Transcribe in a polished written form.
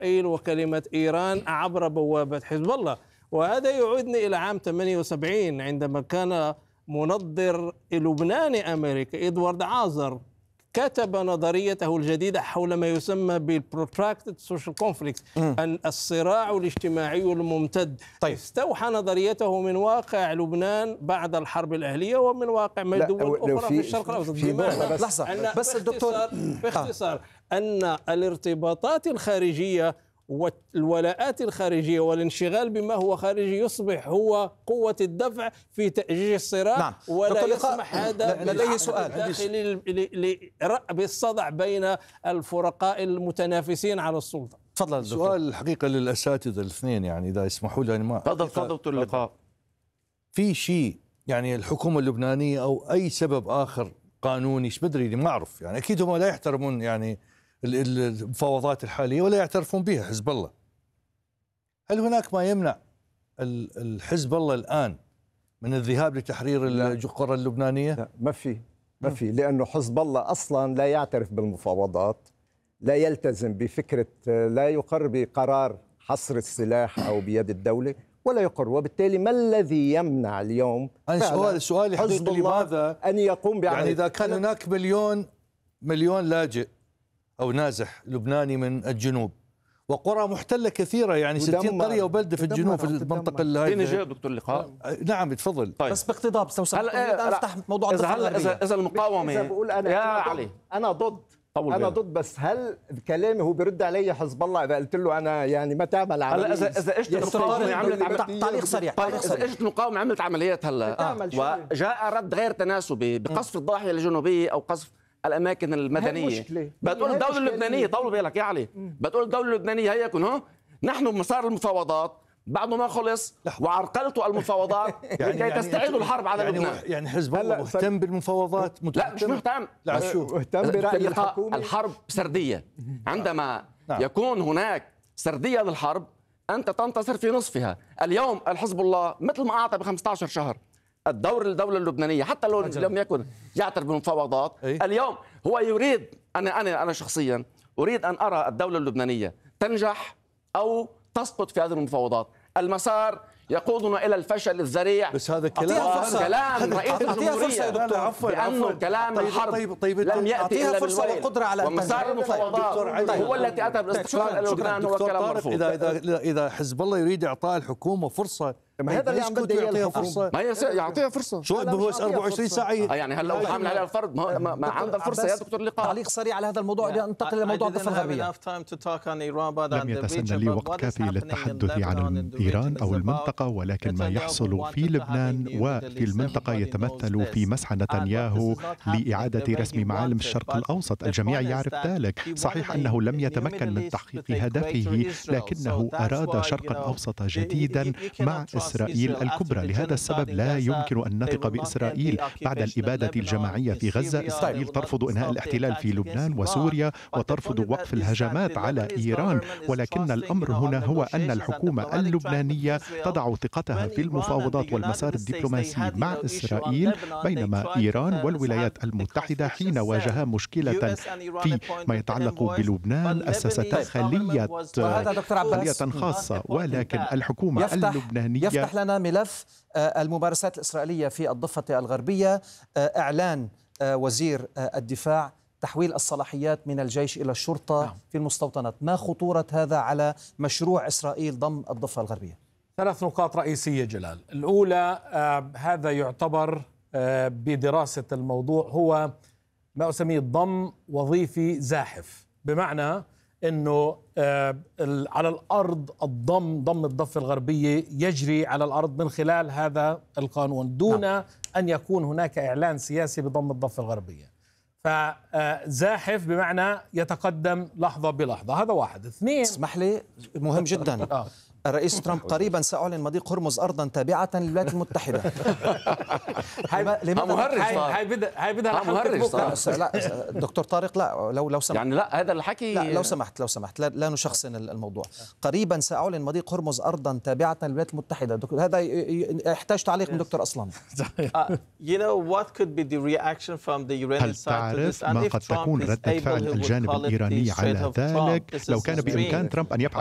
إسرائيل وكلمة إيران عبر بوابة حزب الله. وهذا يعودني إلى عام 78 عندما كان منظر لبناني أمريكي إدوارد عازر كتب نظريته الجديدة حول ما يسمى بالprotracted social conflict، أن الصراع الاجتماعي الممتد. طيب. استوحى نظريته من واقع لبنان بعد الحرب الأهلية ومن واقع دول أخرى في الشرق الأوسط. لحظة بس الدكتور باختصار أن الارتباطات الخارجية والولاءات الخارجية والانشغال بما هو خارجي يصبح هو قوة الدفع في تأجيج الصراع. نعم. ولا يسمح هذا لديه سؤال بالصدع بين الفرقاء المتنافسين على السلطة. تفضل الدكتور. سؤال الحقيقة للأساتذة الاثنين، يعني إذا يسمحوا لي. ما تفضل دكتور اللقاء. في شيء يعني الحكومة اللبنانية أو أي سبب آخر قانوني ايش بدري ما أعرف، يعني أكيد هم لا يحترمون يعني المفاوضات الحالية ولا يعترفون بها حزب الله. هل هناك ما يمنع الحزب الله الآن من الذهاب لتحرير القرى اللبنانية؟ لا، ما في لأنه حزب الله أصلا لا يعترف بالمفاوضات، لا يلتزم بفكرة، لا يقر بقرار حصر السلاح أو بيد الدولة ولا يقر، وبالتالي ما الذي يمنع اليوم سؤالي حزب لماذا أن يقوم يعني إذا كان هناك مليون لاجئ أو نازح لبناني من الجنوب وقرى محتلة كثيرة، يعني 60 قرية وبلدة في الجنوب في المنطقة اللي فيني جاوب دكتور اللقاء؟ نعم تفضل. طيب. بس باقتضاب افتح موضوع إذا المقاومة إذا بقول أنا يا علي أنا ضد بس هل كلامي هو بيرد علي حزب الله إذا قلت له أنا يعني ما تعمل عملية؟ إذا اجت المقاومة عملت تعليق سريع. إذا اجت المقاومة عملت عمليات هلا وجاء رد غير تناسبي بقصف الضاحية الجنوبية أو قصف الأماكن المدنية، بتقول الدولة اللبنانية طولوا بالك يا علي، بتقول الدولة اللبنانية هي يكون نحن بمسار المفاوضات بعد ما خلص وعرقلتوا المفاوضات لكي تستعيدوا الحرب على لبنان. يعني حزب الله مهتم بالمفاوضات؟ لا مش مهتم. مهتم برأي الحكومة. الحرب سردية، عندما يكون هناك سردية للحرب أنت تنتصر في نصفها. اليوم الحزب الله مثل ما أعطى ب15 شهر الدور للدولة اللبنانية حتى لو لم يكن يعترف بالمفاوضات، اليوم هو يريد أنا شخصيا أريد أن أرى الدولة اللبنانية تنجح أو تسقط في هذه المفاوضات. المسار يقودنا إلى الفشل الذريع. بس هذا كلام رئيس الجمهورية بأنه كلام الحرب لم يأتي إلا بالويل، ومسار المفاوضات هو التي أتى بالاستقرار إلى لبنان. هو كلام مرفوض. إذا حزب الله يريد إعطاء الحكومة فرصة، ما هذا اللي عم بدي يعطيها فرصة، ما يعطيها فرصة. شو هو 24 ساعة يعني هلا لو حامل عليها الفرض ما عندها فرصة يا دكتور اللقاء. تعليق سريع على هذا الموضوع لننتقل إلى موضوع الضفة الغربية. لم يتسنى لي وقت كافي للتحدث عن إيران أو المنطقة، ولكن ما يحصل في لبنان وفي المنطقة يتمثل في مسعى نتنياهو لإعادة رسم معالم الشرق الأوسط. الجميع يعرف ذلك. صحيح أنه لم يتمكن من تحقيق هدفه، لكنه أراد شرقا أوسط جديدا مع إسرائيل الكبرى. لهذا السبب لا يمكن أن نثق بإسرائيل بعد الإبادة الجماعية في غزة. إسرائيل ترفض إنهاء الاحتلال في لبنان وسوريا وترفض وقف الهجمات على إيران، ولكن الأمر هنا هو أن الحكومة اللبنانية تضع ثقتها في المفاوضات والمسار الدبلوماسي مع إسرائيل، بينما إيران والولايات المتحدة حين واجها مشكلة في ما يتعلق بلبنان أسستا خلية خاصة، ولكن الحكومة اللبنانية يفتح لنا ملف الممارسات الإسرائيلية في الضفة الغربية. إعلان وزير الدفاع تحويل الصلاحيات من الجيش إلى الشرطة في المستوطنات. ما خطورة هذا على مشروع إسرائيل ضم الضفة الغربية؟ 3 نقاط رئيسية جلال. الأولى، هذا يعتبر بدراسة الموضوع هو ما أسميه ضم وظيفي زاحف، بمعنى أنه على الأرض ضم الضفة الغربية يجري على الأرض من خلال هذا القانون دون أن يكون هناك إعلان سياسي بضم الضفة الغربية. فزاحف بمعنى يتقدم لحظة بلحظة. هذا واحد. 2، اسمح لي، مهم جدا. الرئيس ترامب قريبا سأعلن مضيق هرمز أرضا تابعة للولايات المتحدة. هاي بدها مهرج. لا دكتور طارق، لا لو سمحت، يعني لا هذا الحكي، لا لو سمحت لا نشخصن الموضوع. قريبا سأعلن مضيق هرمز أرضا تابعة للولايات المتحدة. هذا يحتاج تعليق من دكتور أصلان. هل تعرف ما قد تكون ردة فعل الجانب الإيراني على ذلك لو كان بإمكان ترامب أن يبحث